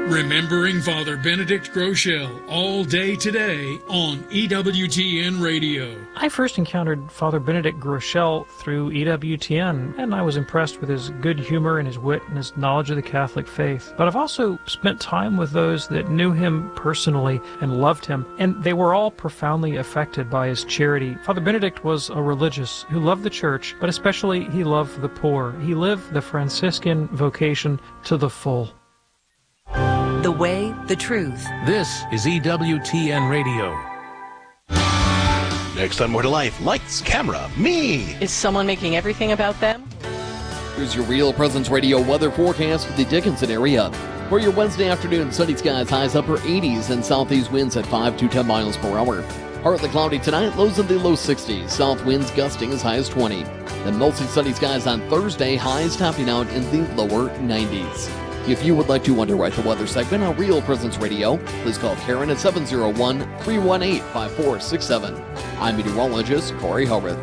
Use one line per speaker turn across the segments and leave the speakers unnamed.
Remembering Father Benedict Groeschel all day today on EWTN Radio.
I first encountered Father Benedict Groeschel through EWTN, and I was impressed with his good humor and his wit and his knowledge of the Catholic faith. But I've also spent time with those that knew him personally and loved him, and they were all profoundly affected by his charity. Father Benedict was a religious who loved the church, but especially he loved the poor. He lived the Franciscan vocation to the full.
The way, the truth.
This is EWTN Radio.
Next on More to Life, lights, camera, me.
Is someone making everything about them?
Here's your Real Presence Radio weather forecast for the Dickinson area. For your Wednesday afternoon, sunny skies, highs upper 80s, and southeast winds at 5 to 10 miles per hour. Partly cloudy tonight, lows in the low 60s. South winds gusting as high as 20. Then mostly sunny skies on Thursday, highs topping out in the lower 90s. If you would like to underwrite the weather segment on Real Presence Radio, please call Karen at 701-318-5467. I'm meteorologist Corey Howard.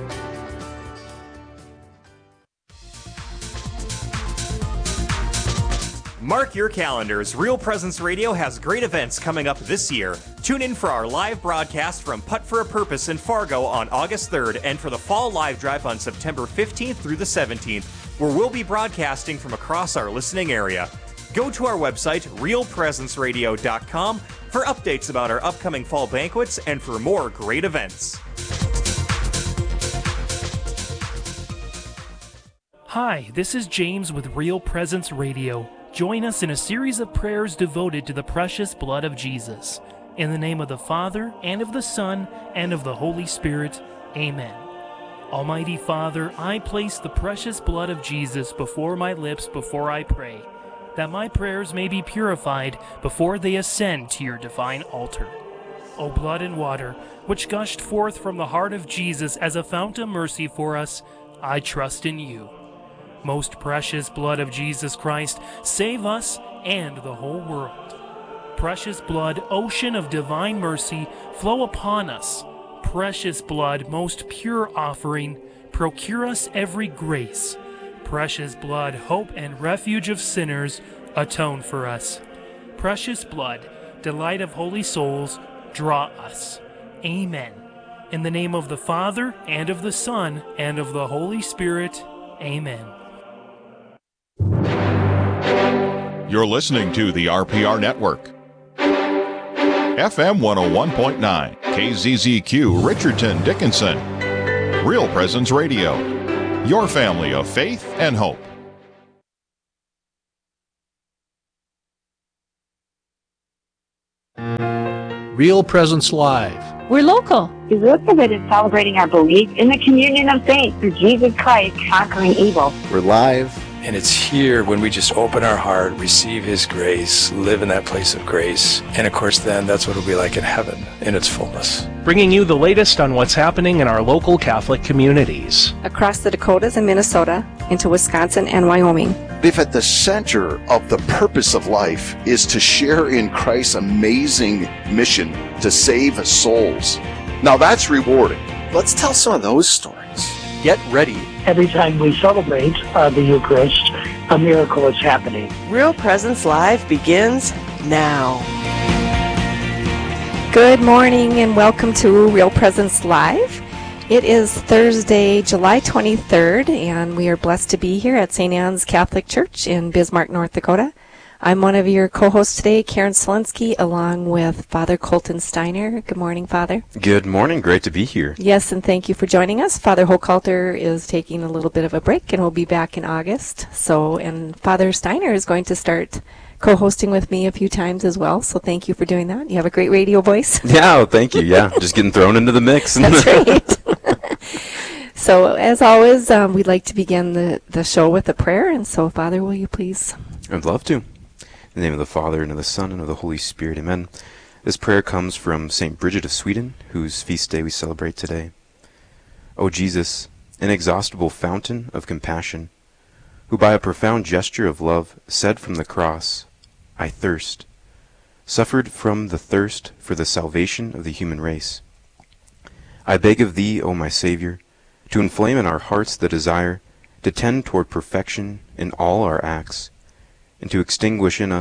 Mark your calendars. Real Presence Radio has great events coming up this year. Tune in for our live broadcast from Putt for a Purpose in Fargo on August 3rd and for the Fall Live Drive on September 15th through the 17th, where we'll be broadcasting from across our listening area. Go to our website, realpresenceradio.com, for updates about our upcoming fall banquets and for more great events.
Hi, this is James with Real Presence Radio. Join us in a series of prayers devoted to the precious blood of Jesus. In the name of the Father, and of the Son, and of the Holy Spirit, Amen. Almighty Father, I place the precious blood of Jesus before my lips before I pray, that my prayers may be purified before they ascend to your divine altar. O blood and water, which gushed forth from the heart of Jesus as a fount of mercy for us, I trust in you. Most precious blood of Jesus Christ, save us and the whole world. Precious blood, ocean of divine mercy, flow upon us. Precious blood, most pure offering, procure us every grace. Precious blood, hope and refuge of sinners, atone for us. Precious blood, delight of holy souls, draw us. Amen. In the name of the Father, and of the Son, and of the Holy Spirit. Amen.
You're listening to the RPR Network. FM 101.9, KZZQ, Richardson, Dickinson. Real Presence Radio. Your family of faith and hope.
Real Presence Live.
We're local.
We look at it as celebrating our belief in the communion of saints through Jesus Christ conquering evil.
We're live, and it's here when we just open our heart, receive His grace, live in that place of grace. And of course, then that's what it'll be like in heaven in its fullness.
Bringing you the latest on what's happening in our local Catholic communities.
Across the Dakotas and Minnesota, into Wisconsin and Wyoming.
If at the center of the purpose of life is to share in Christ's amazing mission to save souls, now that's rewarding.
Let's tell some of those stories. Get ready.
Every time we celebrate the Eucharist, a miracle is happening.
Real Presence Live begins now.
Good morning and welcome to Real Presence Live. It is Thursday, July 23rd, and we are blessed to be here at St. Anne's Catholic Church in Bismarck, North Dakota. I'm one of your co-hosts today, Karen Selinsky, along with Father Colton Steiner. Good morning, Father.
Good morning. Great to be here.
Yes, and thank you for joining us. Father Hochhalter is taking a little bit of a break, and will be back in August. And Father Steiner is going to start co-hosting with me a few times as well, so thank you for doing that. You have a great radio voice.
Yeah, thank you. Yeah, just getting thrown into the mix.
That's right. So, as always, we'd like to begin the show with a prayer, and so, Father, will you please?
I'd love to. In the name of the Father, and of the Son, and of the Holy Spirit, amen. This prayer comes from St. Bridget of Sweden, whose feast day we celebrate today. O Jesus, inexhaustible fountain of compassion, who by a profound gesture of love said from the cross, I thirst, suffered from the thirst for the salvation of the human race. I beg of thee, O my Savior, to inflame in our hearts the desire to tend toward perfection in all our acts, and to extinguish in us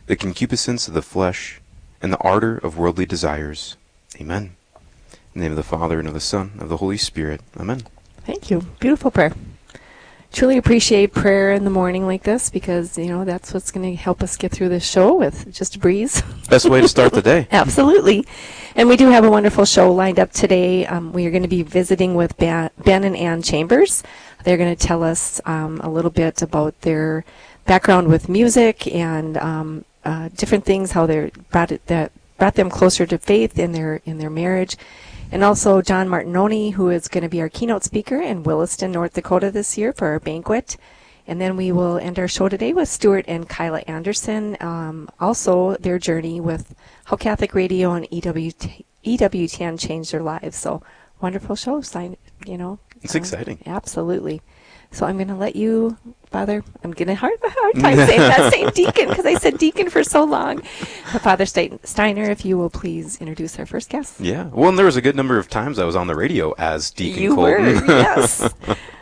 the concupiscence of the flesh, and the ardor of worldly desires. Amen. In the name of the Father, and of the Son, and of the Holy Spirit. Amen.
Thank you. Beautiful prayer. Truly appreciate prayer in the morning like this because, that's what's going to help us get through this show with just a breeze.
Best way to start the day.
Absolutely. And we do have a wonderful show lined up today. We are going to be visiting with Ben and Ann Chambers. They're going to tell us a little bit about their background with music and different things, how they brought them closer to faith in their marriage. And also John Martinoni, who is going to be our keynote speaker in Williston, North Dakota this year for our banquet. And then we will end our show today with Stuart and Kyla Anderson, also their journey with how Catholic Radio and EWTN changed their lives. So wonderful show,
It's exciting.
Absolutely. So I'm going to let you, Father, I'm getting a hard time saying that same deacon because I said deacon for so long. Father Steiner, if you will please introduce our first guest.
Yeah. Well, and there was a good number of times I was on the radio as Deacon
you
Colton.
You were, yes.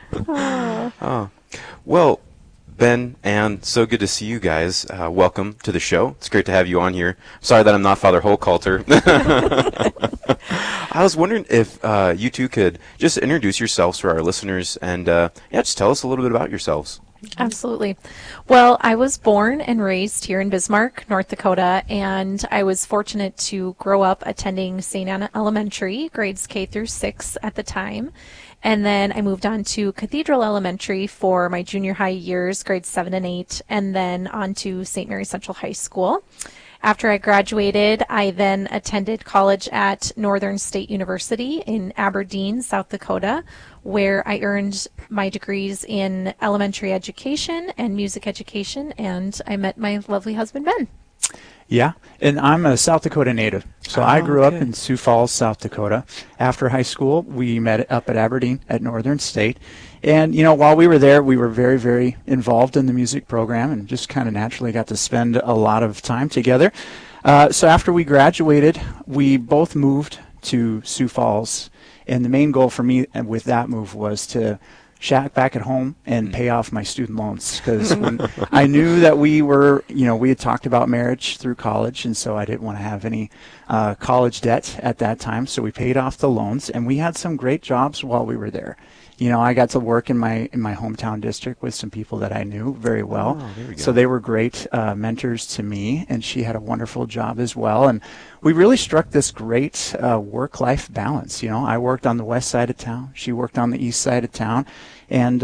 Well, Ben, Ann, so good to see you guys. Welcome to the show. It's great to have you on here. Sorry that I'm not Father Holkalter. I was wondering if you two could just introduce yourselves for our listeners and just tell us a little bit about yourselves.
Absolutely. Well, I was born and raised here in Bismarck, North Dakota, and I was fortunate to grow up attending St. Anna Elementary, grades K through 6 at the time. And then I moved on to Cathedral Elementary for my junior high years, grades 7 and 8, and then on to St. Mary Central High School. After I graduated, I then attended college at Northern State University in Aberdeen, South Dakota, where I earned my degrees in elementary education and music education, and I met my lovely husband, Ben.
Yeah, and I'm a South Dakota native. So I grew up in Sioux Falls, South Dakota. After high school, we met up at Aberdeen at Northern State. And, while we were there, we were very, very involved in the music program and just kind of naturally got to spend a lot of time together. So after we graduated, we both moved to Sioux Falls. And the main goal for me with that move was to shack back at home and pay off my student loans because I knew that we had talked about marriage through college, and so I didn't want to have any college debt at that time. So we paid off the loans, and we had some great jobs while we were there. I got to work in my hometown district with some people that I knew very well.
Oh, there we go.
So they were great mentors to me, and she had a wonderful job as well. And we really struck this great work-life balance. I worked on the west side of town. She worked on the east side of town. And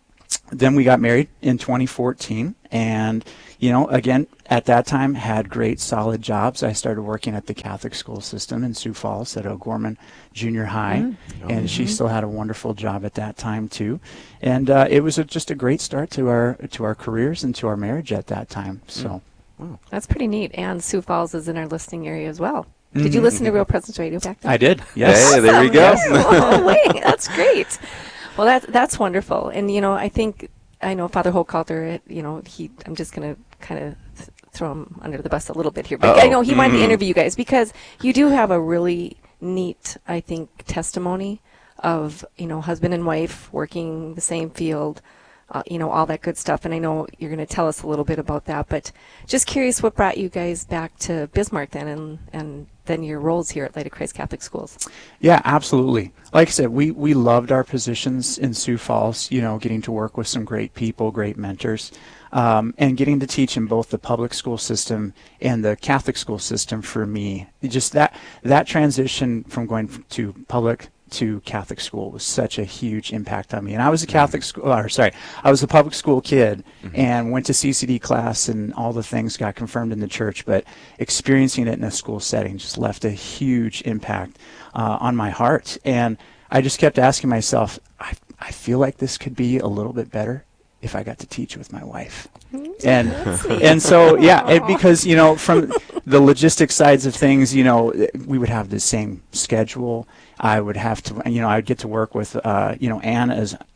then we got married in 2014. And, again, at that time, had great, solid jobs. I started working at the Catholic school system in Sioux Falls at O'Gorman Junior High. And she still had a wonderful job at that time, too. And it was just a great start to our careers and to our marriage at that time. So
That's pretty neat. And Sioux Falls is in our listening area as well. Did you listen to Real Presence Radio back then?
I did, yes.
Hey, there we go.
Oh, wait, that's great. Well, that's wonderful. And, I know Father Holkalter, I'm just going to kind of throw him under the bus a little bit here. But I know he wanted to interview you guys because you do have a really neat, I think, testimony of, husband and wife working the same field, all that good stuff. And I know you're going to tell us a little bit about that. But just curious what brought you guys back to Bismarck then and then your roles here at Light of Christ Catholic Schools.
Yeah, absolutely. Like I said, we loved our positions in Sioux Falls, getting to work with some great people, great mentors, and getting to teach in both the public school system and the Catholic school system for me. Just that transition from going to public to Catholic school was such a huge impact on me. And I was a I was a public school kid and went to CCD class and all the things got confirmed in the church, but experiencing it in a school setting just left a huge impact on my heart. And I just kept asking myself, I feel like this could be a little bit better if I got to teach with my wife. And so, because, from the logistics sides of things, we would have the same schedule. I would have to, I'd get to work with, Ann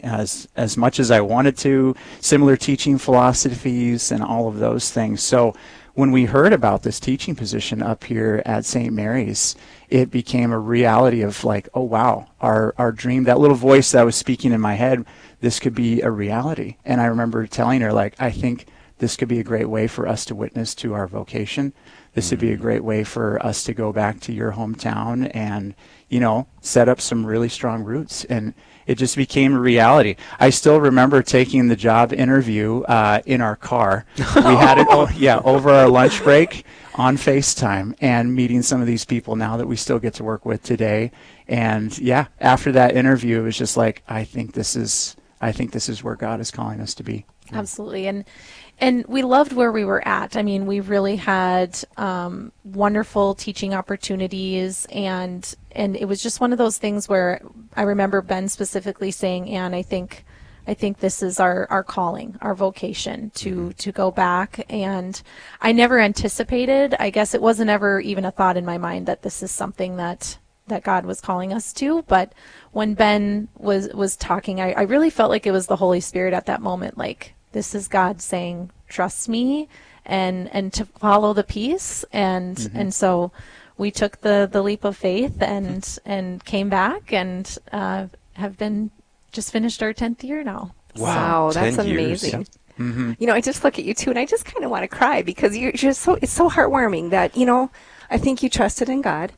as much as I wanted to, similar teaching philosophies and all of those things. So when we heard about this teaching position up here at St. Mary's, it became a reality of like, oh, wow, our dream, that little voice that was speaking in my head, this could be a reality. And I remember telling her, like, I think this could be a great way for us to witness to our vocation. This would be a great way for us to go back to your hometown and, set up some really strong roots. And it just became a reality. I still remember taking the job interview in our car. We had it over our lunch break on FaceTime and meeting some of these people now that we still get to work with today. And after that interview, it was just like, I think this is where God is calling us to be.
Absolutely. And we loved where we were at. I mean, we really had wonderful teaching opportunities, and it was just one of those things where I remember Ben specifically saying, Ann, I think this is our calling, our vocation to go back. And I never anticipated, I guess it wasn't ever even a thought in my mind that this is something that God was calling us to. But when Ben was talking, I really felt like it was the Holy Spirit at that moment, like, this is God saying, trust me, and to follow the peace. And so we took the leap of faith and came back and have been just finished our 10th year now.
Wow, that's amazing. I just look at you two and I just kind of want to cry because it's so heartwarming that, I think you trusted in God.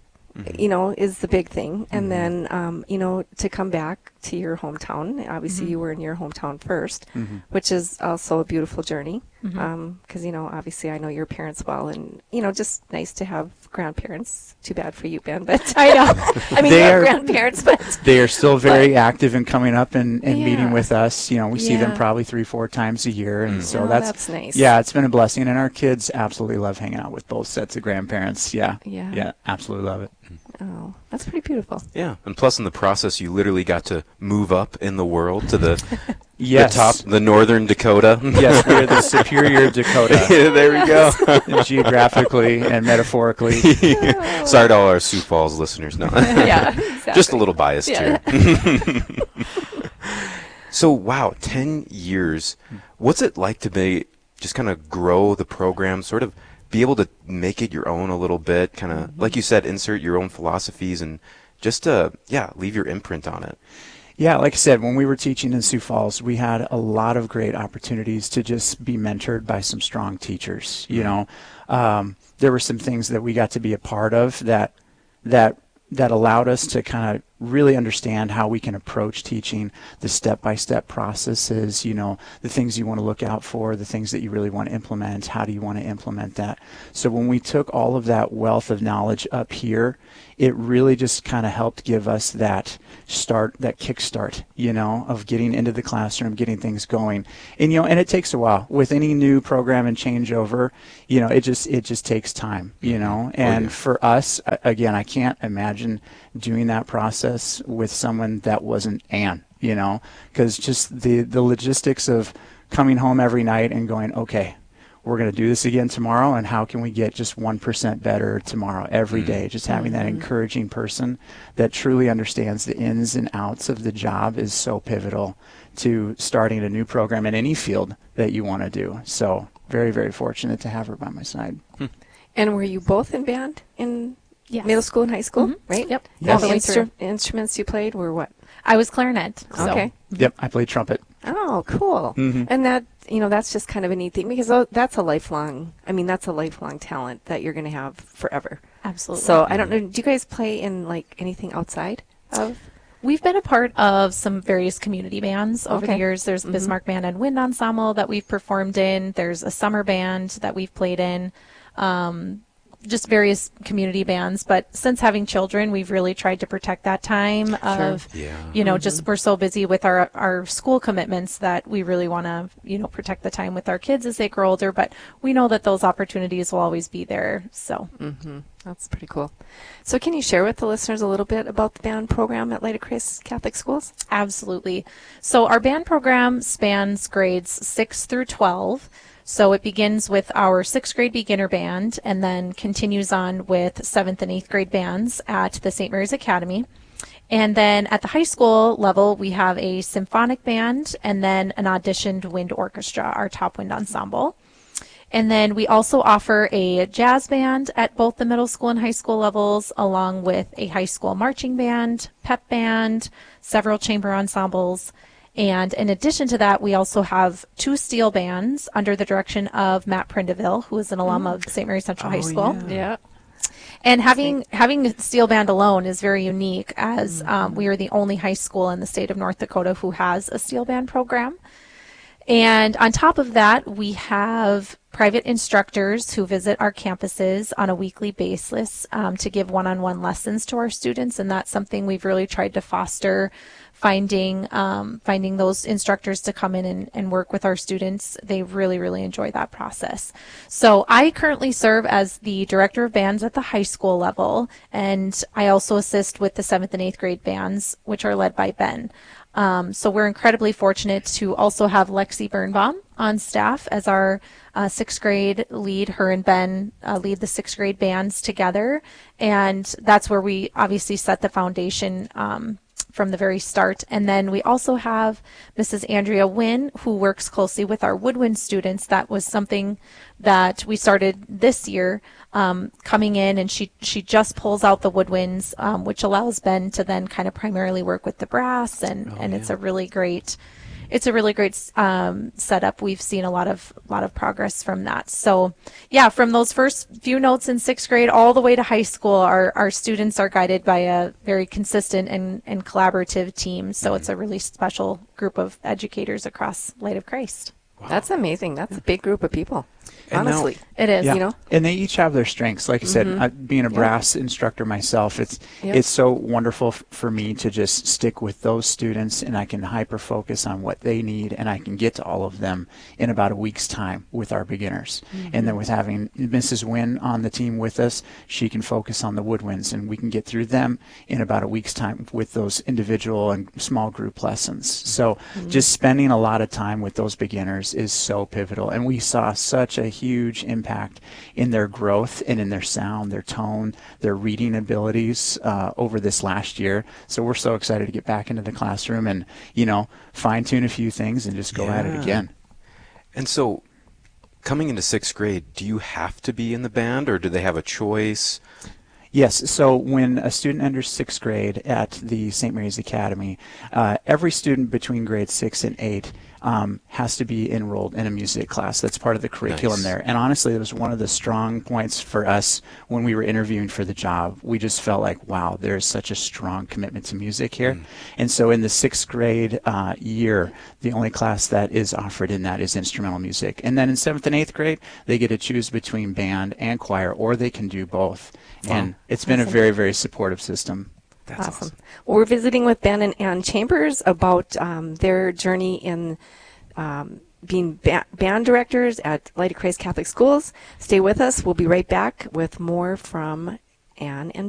Is the big thing. And then, to come back to your hometown, obviously you were in your hometown first, which is also a beautiful journey. Because, obviously I know your parents well, and, just nice to have grandparents. Too bad for you, Ben, but I know. I mean, you have grandparents, but
they are still very active in coming up and meeting with us. We see them probably 3-4 times a year. And so that's nice. Yeah, it's been a blessing. And our kids absolutely love hanging out with both sets of grandparents. Yeah, absolutely love it.
Oh, that's pretty beautiful.
Yeah, and plus in the process, you literally got to move up in the world to the the northern Dakota.
Yes, we're the superior Dakota.
There we go.
Geographically and metaphorically.
Sorry to all our Sioux Falls listeners. No.
Exactly.
Just a little biased here. So, wow, 10 years. What's it like to be just kind of grow the program, sort of be able to make it your own a little bit, kind of, like you said, insert your own philosophies and just, leave your imprint on it?
Yeah, like I said, when we were teaching in Sioux Falls, we had a lot of great opportunities to just be mentored by some strong teachers. There were some things that we got to be a part of that allowed us to kind of really understand how we can approach teaching, the step-by-step processes, the things you want to look out for, the things that you really want to implement, how do you want to implement that. So when we took all of that wealth of knowledge up here, it really just kind of helped give us that kickstart, of getting into the classroom, getting things going. And, and it takes a while. With any new program and changeover, it just takes time, And for us, again, I can't imagine doing that process with someone that wasn't Ann, because just the logistics of coming home every night and going, okay, we're going to do this again tomorrow, and how can we get just 1% better tomorrow, every day? Just having that encouraging person that truly understands the ins and outs of the job is so pivotal to starting a new program in any field that you want to do. So very, very fortunate to have her by my side.
And were you both in band in middle school and high school, right?
Yep.
Yes.
All the instruments you played were what?
I was clarinet.
Okay.
Yep, I played trumpet.
Oh, cool. And that, that's just kind of a neat thing because that's a lifelong talent that you're going to have forever.
Absolutely.
So I don't know, do you guys play in like anything outside of?
We've been a part of some various community bands over the years. There's Bismarck Band and Wind Ensemble that we've performed in. There's a summer band that we've played in. Just various community bands, but since having children, we've really tried to protect that time of, just we're so busy with our school commitments that we really want to, protect the time with our kids as they grow older, but we know that those opportunities will always be there. So
that's pretty cool. So can you share with the listeners a little bit about the band program at Light of Christ Catholic Schools?
Absolutely. So our band program spans grades 6 through 12. So it begins with our 6th grade beginner band and then continues on with 7th and 8th grade bands at the St. Mary's Academy. And then at the high school level, we have a symphonic band and then an auditioned wind orchestra, our top wind ensemble. And then we also offer a jazz band at both the middle school and high school levels, along with a high school marching band, pep band, several chamber ensembles. And in addition to that, we also have 2 steel bands under the direction of Matt Prindeville, who is an alum of St. Mary Central High School.
Yeah.
And having a steel band alone is very unique, as we are the only high school in the state of North Dakota who has a steel band program. And on top of that, we have private instructors who visit our campuses on a weekly basis to give one-on-one lessons to our students, and that's something we've really tried to foster, finding those instructors to come in and work with our students. They really, really enjoy that process. So I currently serve as the director of bands at the high school level, and I also assist with the 7th and 8th grade bands, which are led by Ben. So we're incredibly fortunate to also have Lexi Birnbaum on staff as our 6th grade lead. Her and Ben lead the 6th grade bands together, and that's where we obviously set the foundation from the very start. And then we also have Mrs. Andrea Wynn, who works closely with our woodwind students. That was something that we started this year, coming in, and she just pulls out the woodwinds, which allows Ben to then kind of primarily work with the brass, and it's a really great setup. We've seen a lot of progress from that. So yeah, from those first few notes in 6th grade all the way to high school, our students are guided by a very consistent and collaborative team. So it's a really special group of educators across Light of Christ.
Wow. That's amazing. That's a big group of people.
And
honestly,
it is.
Yeah.
You know,
and they each have their strengths. Like I said, being a brass instructor myself, it's so wonderful for me to just stick with those students, and I can hyper focus on what they need, and I can get to all of them in about a week's time with our beginners. And then with having Mrs. Wynn on the team with us, she can focus on the woodwinds, and we can get through them in about a week's time with those individual and small group lessons. So just spending a lot of time with those beginners is so pivotal, and we saw such a huge impact in their growth and in their sound, their tone, their reading abilities over this last year. So we're so excited to get back into the classroom and, fine tune a few things and just go at it again.
And so coming into 6th grade, do you have to be in the band, or do they have a choice?
Yes, so when a student enters 6th grade at the St. Mary's Academy, every student between grades 6 and 8 has to be enrolled in a music class. That's part of the curriculum there. And honestly, it was one of the strong points for us when we were interviewing for the job. We just felt like, wow, there's such a strong commitment to music here. And so in the 6th grade year, the only class that is offered in that is instrumental music. And then in 7th and 8th grade, they get to choose between band and choir, or they can do both. Wow. And it's been a very, very supportive system.
That's awesome. Well, we're visiting with Ben and Ann Chambers about their journey in being band directors at Light of Christ Catholic Schools. Stay with us. We'll be right back with more from Ann and